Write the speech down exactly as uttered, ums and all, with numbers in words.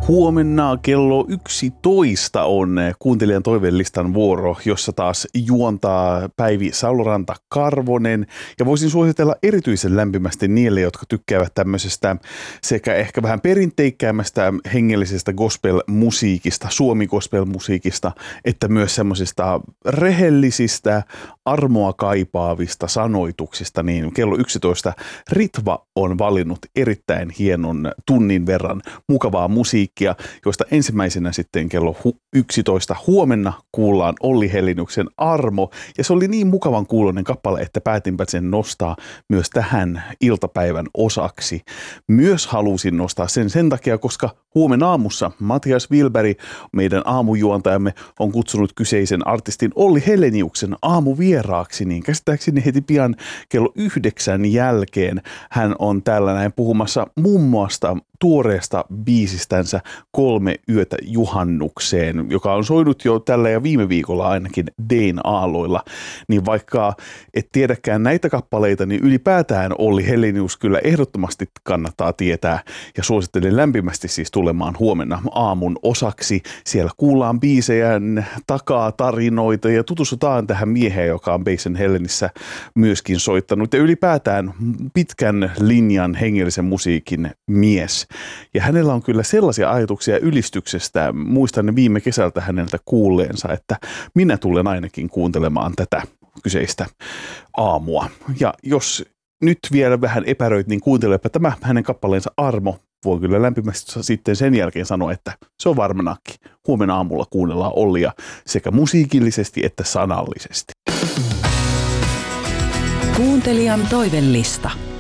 Huomenna kello yksitoista on kuuntelijan toivelistan vuoro, jossa taas juontaa Päivi Saloranta-Karvonen. Ja voisin suositella erityisen lämpimästi niille, jotka tykkäävät tämmöisestä sekä ehkä vähän perinteikkäämästä hengellisestä gospel-musiikista, suomi-gospel-musiikista, että myös semmoisista rehellisistä, armoa kaipaavista sanoituksista. Niin kello yksitoista Ritva on valinnut erittäin hienon tunnin verran mukavaa musiikkia, joista ensimmäisenä sitten kello yksitoista huomenna kuullaan Olli Heliniuksen Armo. Ja se oli niin mukavan kuuloinen kappale, että päätinpä sen nostaa myös tähän iltapäivän osaksi. Myös halusin nostaa sen sen takia, koska huomenna aamussa Matias Wilberg, meidän aamujuontajamme, on kutsunut kyseisen artistin Olli Heliniuksen aamuvieraaksi, niin käsittääkseni heti pian kello yhdeksän jälkeen hän on täällä näin puhumassa muun muassa tuoreesta biisistänsä Kolme yötä juhannukseen, joka on soinut jo tällä ja viime viikolla ainakin Dein aalloilla. Niin vaikka et tiedäkään näitä kappaleita, niin ylipäätään Olli Helinius kyllä ehdottomasti kannattaa tietää ja suosittelen lämpimästi siis tulemaan huomenna aamun osaksi. Siellä kuullaan biisejään takaa tarinoita ja tutustutaan tähän mieheen, joka on Basin Hellenissä myöskin soittanut ja ylipäätään pitkän linjan hengellisen musiikin mies. Ja hänellä on kyllä sellaisia ajatuksia ylistyksestä, muistan viime kesältä häneltä kuulleensa, että minä tulen ainakin kuuntelemaan tätä kyseistä aamua. Ja jos nyt vielä vähän epäröit, niin kuuntelepa tämä hänen kappaleensa Armo. Voin kyllä lämpimästi sitten sen jälkeen sanoa, että se on varmanakin. Huomenna aamulla kuunnellaan Ollia sekä musiikillisesti että sanallisesti. Kuuntelijan toivelista.